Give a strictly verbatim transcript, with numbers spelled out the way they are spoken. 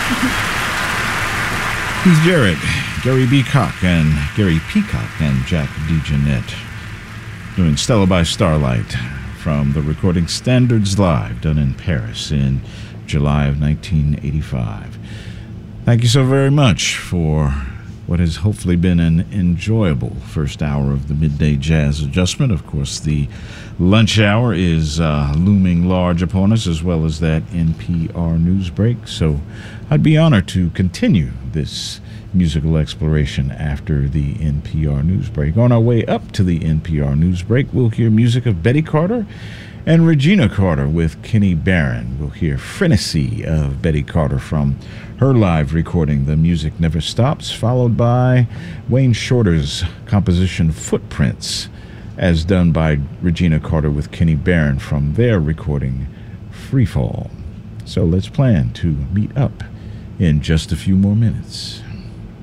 Keith Jarrett, Gary Peacock, and Gary Peacock and Jack DeJohnette doing Stella by Starlight from the recording Standards Live, done in Paris in July of nineteen eighty-five. Thank you so very much for what has hopefully been an enjoyable first hour of the Midday Jazz Adjustment. Of course, the lunch hour is uh, looming large upon us, as well as that N P R news break. So I'd be honored to continue this musical exploration after the N P R news break. On our way up to the N P R news break, we'll hear music of Betty Carter and Regina Carter with Kenny Barron. We'll hear Frenesy of Betty Carter from her live recording The Music Never Stops, followed by Wayne Shorter's composition Footprints, as done by Regina Carter with Kenny Barron from their recording Freefall. So let's plan to meet up in just a few more minutes.